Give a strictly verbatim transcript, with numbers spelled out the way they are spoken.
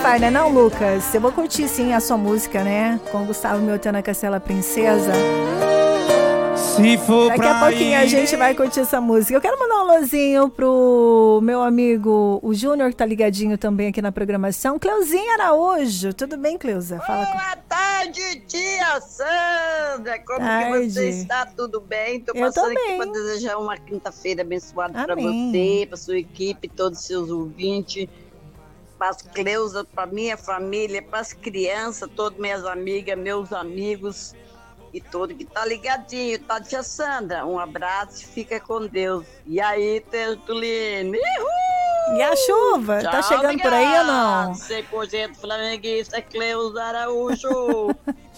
vai, né não, Lucas? Eu vou curtir sim a sua música, né? Com o Gustavo Meltana Castela Princesa. Se for Daqui pra a pouquinho ir, a gente vai curtir essa música. Eu quero mandar um alôzinho pro meu amigo, o Júnior, que tá ligadinho também aqui na programação. Cleuzinha Araújo. Tudo bem, Cleusa? Fala com... Boa tarde, tia Sandra. Como tarde. que você está? Tudo bem? Tô Eu passando tô aqui bem. para desejar uma quinta-feira abençoada para Amém. você, para sua equipe, todos os seus ouvintes, para as Cleusa, para minha família, para as crianças, todas minhas amigas, meus amigos e todo que tá ligadinho, tá, tia Sandra? Um abraço, fica com Deus. E aí, Tertuline? E a chuva? Tchau, tá chegando obrigado. por aí ou não? cem por cento flamenguista, Cleusa Araújo.